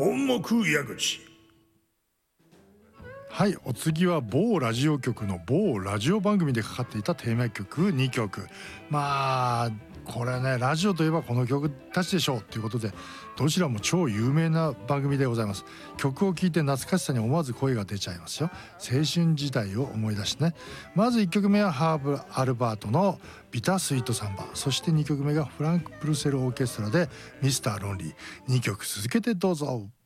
本目矢口。 はい、お次は某ラジオ局の某ラジオ番組でかかっていたテーマ曲2曲。まあこれね、ラジオといえばこの曲たちでしょうということで、どちらも超有名な番組でございます。曲を聴いて懐かしさに思わず声が出ちゃいますよ。青春時代を思い出してね。まず1曲目はハーブ・アルバートのビタースイートサンバ、そして2曲目がフランク・プルセルオーケストラでミスター・ロンリー。2曲続けてどうぞ。